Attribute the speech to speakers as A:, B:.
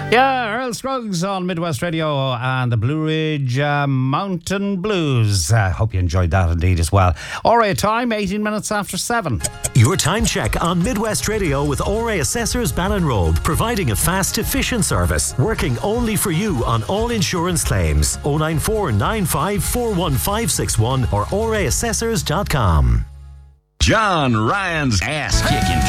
A: Yeah, Earl Scruggs on Midwest Radio and the Blue Ridge Mountain Blues. Hope you enjoyed that indeed as well. Ora time, 18 minutes after 7.
B: Your time check on Midwest Radio with Ora Assessors Ballinrobe, providing a fast, efficient service, working only for you on all insurance claims. 094 95 41561 or oraassessors.com.
C: John Ryan's ass-kicking